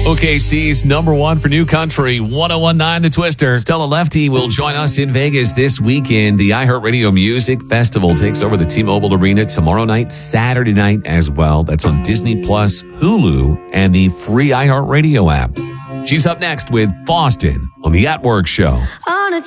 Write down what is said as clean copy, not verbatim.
OKC's number one for new country, 1019 The Twister. Stella Lefty will join us in Vegas this weekend. The iHeartRadio Music Festival takes over the T-Mobile Arena tomorrow night, Saturday night as well. That's on Disney Plus, Hulu, and the free iHeartRadio app. She's up next with Boston on the At Work Show. On a